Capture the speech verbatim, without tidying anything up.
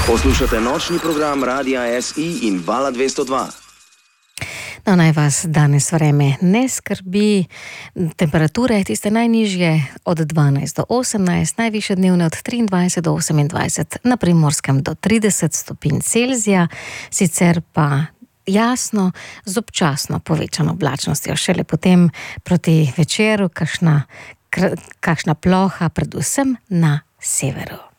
Poslušate nočni program Radia S I in Vala dvesto dva. No, naj vas danes vreme ne skrbi. Temperature tiste najnižje od dvanajst do osemnajst, najvišje dnevne od triindvajset do osemindvajset, na Primorskem do trideset stopinj Celzija, sicer pa jasno, z občasno povečano oblačnostjo. Šele potem proti večeru kakšna, kakšna ploha, predvsem na severu.